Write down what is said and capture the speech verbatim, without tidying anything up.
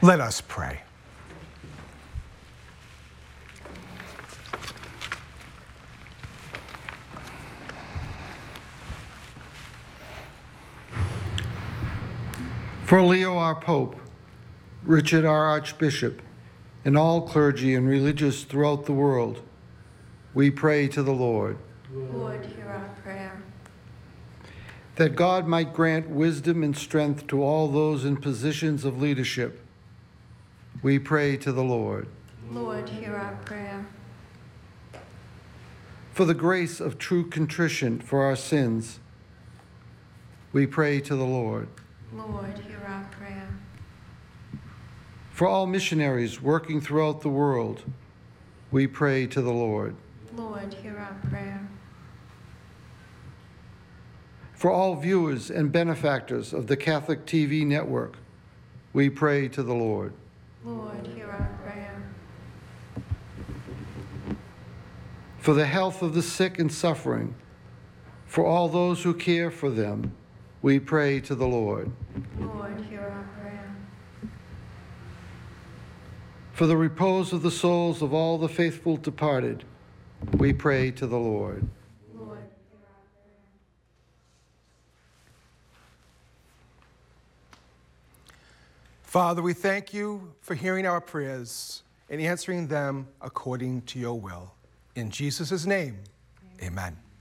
Let us pray. For Leo, our Pope, Richard, our Archbishop, and all clergy and religious throughout the world, we pray to the Lord. Lord, hear our prayer. That God might grant wisdom and strength to all those in positions of leadership, we pray to the Lord. Lord, hear our prayer. For the grace of true contrition for our sins, we pray to the Lord. Lord, hear our prayer. For all missionaries working throughout the world, we pray to the Lord. Lord, hear our prayer. For all viewers and benefactors of the Catholic T V network, we pray to the Lord. Lord, hear our prayer. For the health of the sick and suffering, for all those who care for them, we pray to the Lord. Lord, hear our prayer. For the repose of the souls of all the faithful departed, we pray to the Lord. Lord, hear our prayer. Father, we thank you for hearing our prayers and answering them according to your will. In Jesus' name, amen.